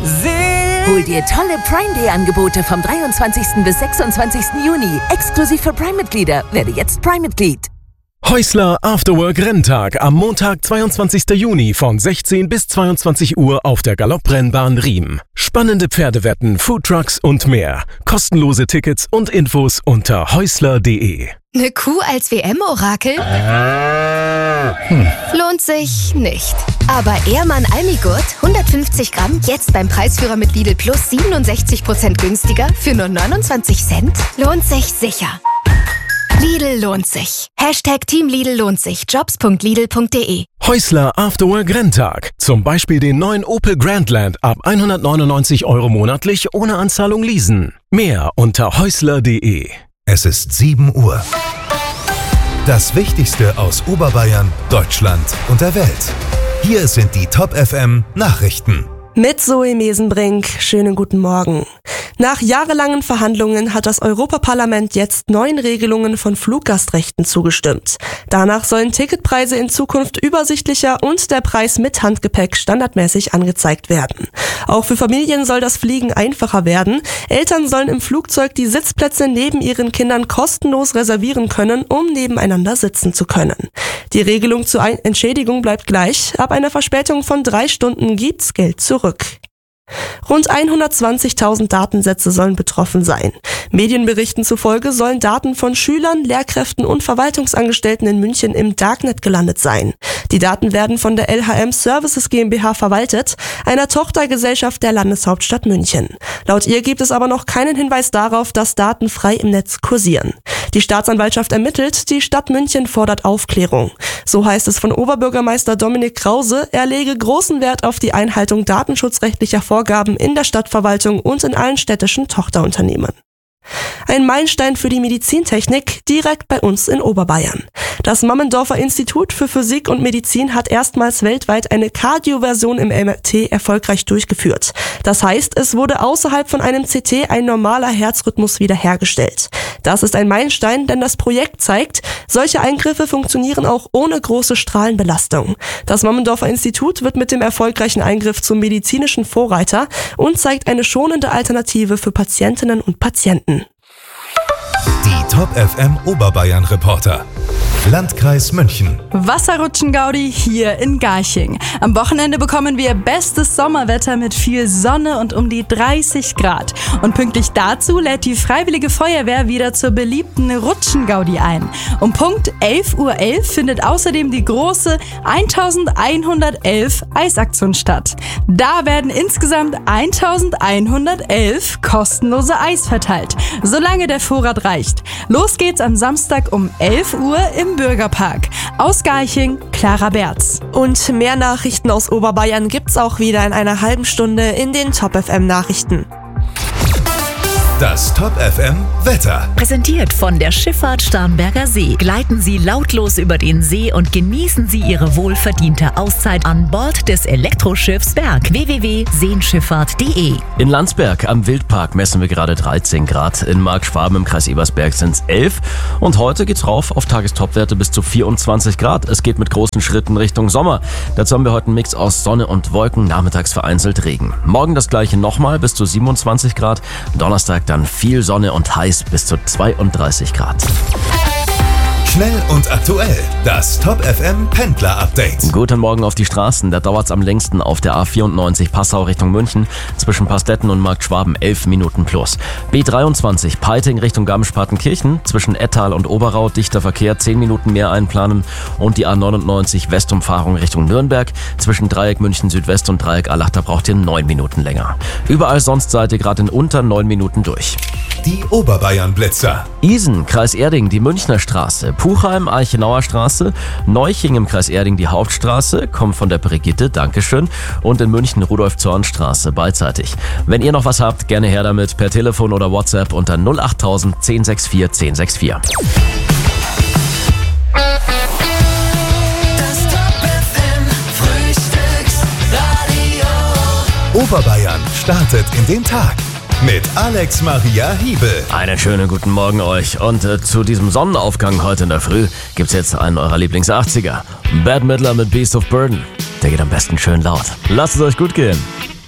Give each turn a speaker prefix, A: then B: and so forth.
A: Hol dir tolle Prime Day Angebote vom 23. bis 26. Juni. Exklusiv für Prime-Mitglieder. Werde jetzt Prime-Mitglied.
B: Häusler Afterwork Renntag am Montag, 22. Juni von 16 bis 22 Uhr auf der Galopprennbahn Riem. Spannende Pferdewetten, Foodtrucks und mehr. Kostenlose Tickets und Infos unter häusler.de.
C: Eine Kuh als WM-Orakel? Lohnt sich nicht. Aber Ehrmann Almigurt, 150 Gramm, jetzt beim Preisführer mit Lidl Plus 67% günstiger für nur 29 Cent? Lohnt sich sicher. Lidl lohnt sich. Team Lidl lohnt sich. Jobs.lidl.de.
B: Häusler Afterwork Renntag. Zum Beispiel den neuen Opel Grandland ab 199 € monatlich ohne Anzahlung leasen. Mehr unter häusler.de.
D: Es ist 7 Uhr. Das Wichtigste aus Oberbayern, Deutschland und der Welt. Hier sind die Top FM Nachrichten.
E: Mit Zoe Mesenbrink, schönen guten Morgen. Nach jahrelangen Verhandlungen hat das Europaparlament jetzt 9 Regelungen von Fluggastrechten zugestimmt. Danach sollen Ticketpreise in Zukunft übersichtlicher und der Preis mit Handgepäck standardmäßig angezeigt werden. Auch für Familien soll das Fliegen einfacher werden. Eltern sollen im Flugzeug die Sitzplätze neben ihren Kindern kostenlos reservieren können, um nebeneinander sitzen zu können. Die Regelung zur Entschädigung bleibt gleich. Ab einer Verspätung von 3 Stunden gibt's Geld zurück. Rund 120.000 Datensätze sollen betroffen sein. Medienberichten zufolge sollen Daten von Schülern, Lehrkräften und Verwaltungsangestellten in München im Darknet gelandet sein. Die Daten werden von der LHM Services GmbH verwaltet, einer Tochtergesellschaft der Landeshauptstadt München. Laut ihr gibt es aber noch keinen Hinweis darauf, dass Daten frei im Netz kursieren. Die Staatsanwaltschaft ermittelt, die Stadt München fordert Aufklärung. So heißt es von Oberbürgermeister Dominik Krause, er lege großen Wert auf die Einhaltung datenschutzrechtlicher Vorgaben in der Stadtverwaltung und in allen städtischen Tochterunternehmen. Ein Meilenstein für die Medizintechnik direkt bei uns in Oberbayern. Das Mammendorfer Institut für Physik und Medizin hat erstmals weltweit eine Cardio-Version im MRT erfolgreich durchgeführt. Das heißt, es wurde außerhalb von einem CT ein normaler Herzrhythmus wiederhergestellt. Das ist ein Meilenstein, denn das Projekt zeigt, solche Eingriffe funktionieren auch ohne große Strahlenbelastung. Das Mammendorfer Institut wird mit dem erfolgreichen Eingriff zum medizinischen Vorreiter und zeigt eine schonende Alternative für Patientinnen und Patienten.
D: Die Top FM Oberbayern Reporter. Landkreis München.
F: Wasserrutschen-Gaudi hier in Garching. Am Wochenende bekommen wir bestes Sommerwetter mit viel Sonne und um die 30 Grad. Und pünktlich dazu lädt die Freiwillige Feuerwehr wieder zur beliebten Rutschen-Gaudi ein. Um Punkt 11:11 Uhr findet außerdem die große 1111 Eisaktion statt. Da werden insgesamt 1111 kostenlose Eis verteilt, solange der Vorrat reicht. Los geht's am Samstag um 11 Uhr im Bürgerpark. Aus Garching, Clara Berz.
E: Und mehr Nachrichten aus Oberbayern gibt's auch wieder in einer halben Stunde in den Top FM Nachrichten.
D: Das Top FM Wetter.
A: Präsentiert von der Schifffahrt Starnberger See. Gleiten Sie lautlos über den See und genießen Sie Ihre wohlverdiente Auszeit an Bord des Elektroschiffs Berg. www.seenschifffahrt.de.
G: In Landsberg am Wildpark messen wir gerade 13 Grad. In Markschwaben im Kreis Ebersberg sind es 11. Und heute geht's rauf auf Tagestopwerte bis zu 24 Grad. Es geht mit großen Schritten Richtung Sommer. Dazu haben wir heute einen Mix aus Sonne und Wolken, nachmittags vereinzelt Regen. Morgen das gleiche nochmal bis zu 27 Grad. Donnerstag dann viel Sonne und heiß bis zu 32 Grad.
D: Schnell und aktuell. Das Top FM Pendler Update.
G: Guten Morgen auf die Straßen. Da dauert es am längsten auf der A94 Passau Richtung München. Zwischen Pastetten und Marktschwaben 11 Minuten plus. B23 Peiting Richtung Garmisch-Partenkirchen. Zwischen Ettal und Oberau dichter Verkehr 10 Minuten mehr einplanen. Und die A99 Westumfahrung Richtung Nürnberg. Zwischen Dreieck München Südwest und Dreieck Allach, da braucht ihr 9 Minuten länger. Überall sonst seid ihr gerade in unter 9 Minuten durch.
D: Die Oberbayern Blitzer.
G: Isen, Kreis Erding, die Münchner Straße. Puchheim, Eichenauer Straße. Neuching im Kreis Erding, die Hauptstraße. Kommt von der Brigitte, Dankeschön. Und in München Rudolf-Zorn-Straße, beidseitig. Wenn ihr noch was habt, gerne her damit per Telefon oder WhatsApp unter 08000 1064 1064.
H: Das Top FM Frühstücksradio.
D: Oberbayern startet in den Tag mit Alex Maria Hiebel.
G: Einen schönen guten Morgen euch. Und zu diesem Sonnenaufgang heute in der Früh gibt's jetzt einen eurer Lieblings-80er. Bad Midler mit Beast of Burden. Der geht am besten schön laut. Lasst es euch gut gehen.